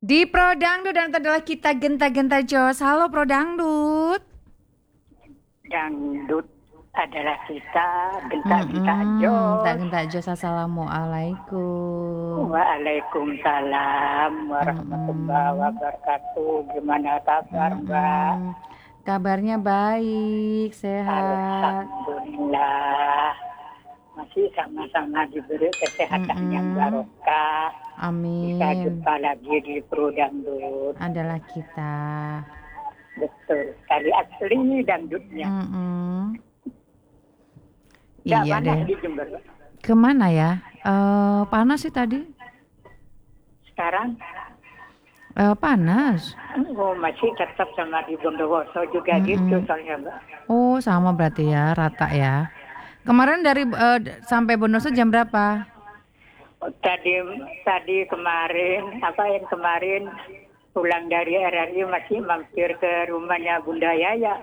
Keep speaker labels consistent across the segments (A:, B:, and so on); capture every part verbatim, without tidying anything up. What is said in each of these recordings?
A: Di Pro Dangdut dan adalah kita Genta-Genta Jos. Halo Pro Dangdut.
B: Dangdut adalah kita Genta-Genta Jos.
A: Genta-Genta Jos. Assalamualaikum.
B: Waalaikumsalam warahmatullahi wabarakatuh. Gimana kabar Mbak?
A: Kabarnya baik, sehat.
B: Alhamdulillah. Masih sama-sama diberi kesehatan
A: Mm-mm.
B: yang barokah.
A: Amin.
B: Kita jumpa lagi di Pro Dangdut.
A: Adalah kita.
B: Betul sekali, asli dangdutnya.
A: Mm-mm.
B: Nggak
A: Iya
B: panas
A: deh.
B: di Jember.
A: Kemana ya? Eh, panas sih tadi.
B: Sekarang
A: Eh, panas.
B: oh, masih tetap sama di Bondowoso juga
A: Mm-mm.
B: gitu soalnya Mbak.
A: Oh, sama berarti ya, rata ya. Kemarin dari eh, d- sampai Bondowoso jam berapa?
B: Tadi tadi kemarin apa yang kemarin pulang dari R R I masih mampir ke rumahnya Bunda Yaya.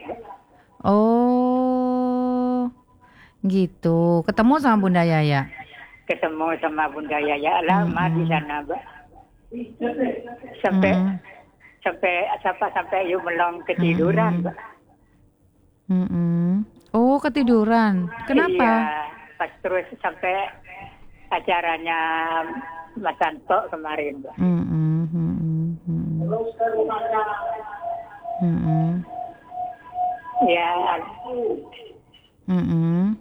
A: Oh, gitu. Ketemu sama Bunda Yaya.
B: Ketemu sama Bunda Yaya lama
A: Mm-mm.
B: di sana, Mbak. Sampai
A: Mm-mm.
B: sampai sampai sampai yuk melong ketiduran,
A: Mm-mm.
B: Mbak.
A: Mm-mm. Oh, ketiduran. Kenapa?
B: Iya, pas terus sampai acaranya Mas Santo kemarin, Mbak.
A: Mm-mm. Mm-mm. Mm-mm. Mm-mm.
B: Ya,
A: Mm-mm.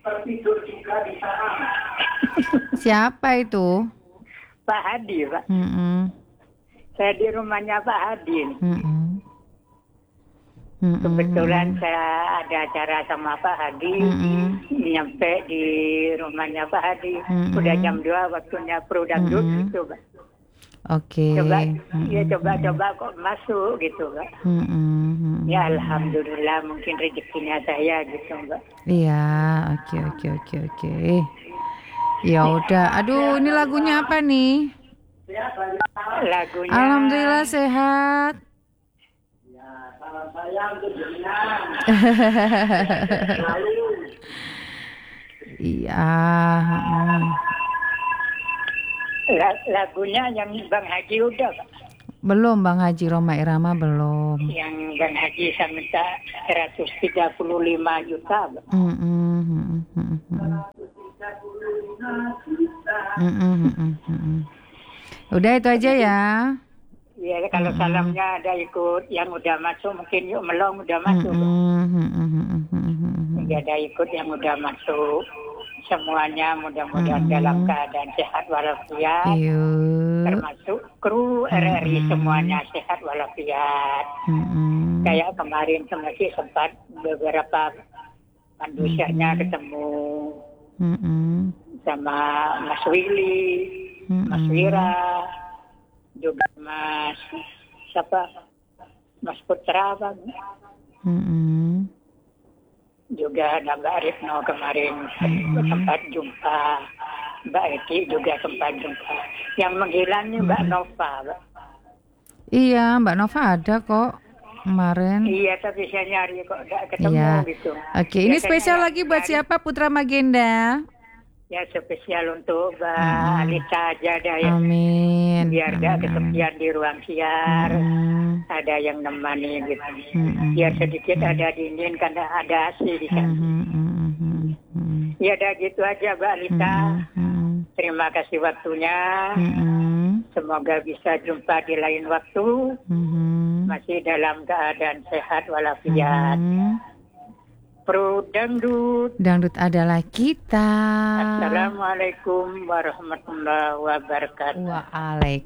A: Siapa itu?
B: Pak Hadi, Pak.
A: Mm-mm.
B: Saya di rumahnya Pak Hadi.
A: Mm-mm. Mm-mm.
B: Kebetulan saya ada acara sama Pak Hadi.
A: Mm-mm.
B: Nyampe di rumahnya Pak Hadi.
A: Mm-mm.
B: Udah jam dua waktunya Pro Dangdut
A: Mm-mm.
B: gitu, Pak.
A: Oke.
B: Coba,
A: Mm-mm.
B: ya coba-coba kok masuk gitu, Pak.
A: Mm-mm.
B: Ya Alhamdulillah mungkin rezekinya saya gitu, Mbak.
A: Iya, oke oke oke oke. Ya udah. Aduh, ini lagunya apa nih?
B: Lagunya
A: Alhamdulillah sehat.
B: salam sayang untuk jenengan.
A: Iya. mm.
B: La- lagunya yang Bang Haji udah, Pak.
A: Belum Bang Haji Roma Irama belum.
B: Yang Bang Haji saya minta seratus tiga puluh lima juta, Pak.
A: Mm-mm, mm-mm, mm-mm, mm-mm. Mm-mm, mm-mm, mm-mm. Udah itu aja ya.
B: Ya kalau
A: Mm-mm.
B: salamnya ada ikut yang udah masuk mungkin yuk melong udah masuk, Pak.
A: Mm-mm, mm-mm, mm-mm, mm-mm.
B: Jadi ada ikut yang udah masuk. Semuanya mudah-mudahan
A: Mm-mm.
B: dalam keadaan sehat walafiat.
A: Iya.
B: Termasuk kru R R I
A: Mm-mm.
B: semuanya sehat walafiat.
A: Mm-mm.
B: Kayak kemarin masih sempat beberapa manusianya
A: Mm-mm.
B: ketemu
A: Mm-mm.
B: sama Mas Willy, Mas
A: Mm-mm.
B: Wira, juga Mas siapa? Mas Putra, Bang.
A: Mm-mm.
B: Juga ada Mbak Retno kemarin
A: Mm-mm.
B: sempat jumpa. Mbak Eti juga sempat jumpa. Yang menghilangnya Mbak Nova, Mbak.
A: Iya, Mbak Nova ada kok kemarin.
B: Iya, tapi saya nyari kok nggak ketemu
A: Iya.
B: gitu.
A: Oke, ini
B: Biasanya
A: spesial
B: yang
A: lagi buat
B: nyari-
A: siapa? Putra Magenda.
B: Ya spesial untuk Mbak
A: Mm-mm.
B: Alisa aja dah ya.
A: Amin.
B: Biar
A: Amin,
B: gak
A: amin.
B: kesepian di ruang siar.
A: Mm-mm.
B: Ada yang nemani gitu.
A: Mm-mm.
B: Biar sedikit ada dingin karena ada A C di sana.
A: Mm-mm, mm-mm, mm-mm.
B: Ya udah gitu aja Mbak Alisa.
A: Mm-mm,
B: Terima kasih waktunya.
A: mm-mm,
B: Semoga bisa jumpa di lain waktu.
A: mm-mm,
B: Masih dalam keadaan sehat walafiat.
A: mm-mm.
B: Pro Dangdut.
A: Dangdut adalah kita.
B: Assalamualaikum warahmatullahi wabarakatuh.
A: Waalaikumsalam.